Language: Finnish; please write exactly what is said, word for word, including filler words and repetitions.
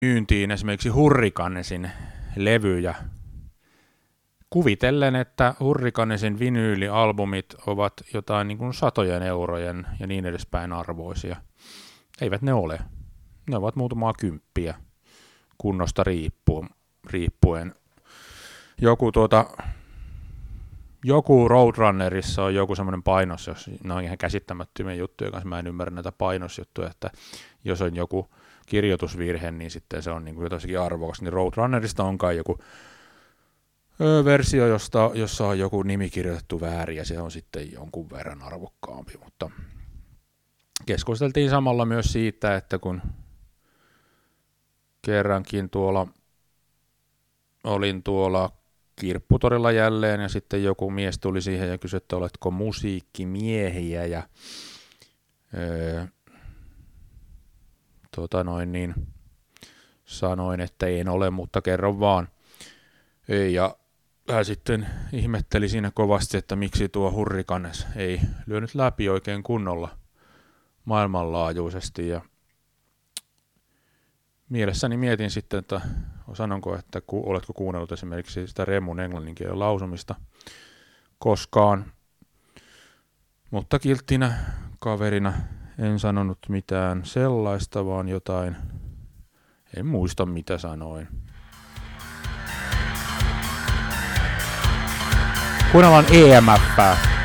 myyntiin esimerkiksi Hurricanesin levyjä. Kuvitellen, että Hurricanesin vinyylialbumit ovat jotain niin kuin satojen eurojen ja niin edespäin arvoisia. Eivät ne ole. Ne ovat muutamaa kymppiä kunnosta riippuen. riippuen. Joku, tuota, joku Roadrunnerissa on joku semmoinen painos, jos ne on ihan käsittämättömiä juttuja kanssa. Mä en ymmärrä näitä painosjuttuja, että jos on joku kirjoitusvirhe, niin sitten se on niin kuin jotaisikin arvokas. Niin Roadrunnerista on kai joku versio, josta, jossa on joku nimi kirjoitettu väärin ja se on sitten jonkun verran arvokkaampi, mutta keskusteltiin samalla myös siitä, että kun kerrankin tuolla olin tuolla Kirpputorilla jälleen ja sitten joku mies tuli siihen ja kysyi, että oletko musiikkimiehiä ja öö, tota noin niin sanoin, että en ole, mutta kerron vaan. Ja hän sitten ihmetteli siinä kovasti, että miksi tuo Hurricanes ei lyönyt läpi oikein kunnolla maailmanlaajuisesti. Ja mielessäni mietin sitten, että sanonko, että ku, oletko kuunnellut esimerkiksi sitä Remun englanninkielen lausumista koskaan. Mutta kilttinä kaverina en sanonut mitään sellaista, vaan jotain, en muista mitä sanoin. Kuunnellaan E M F:ää.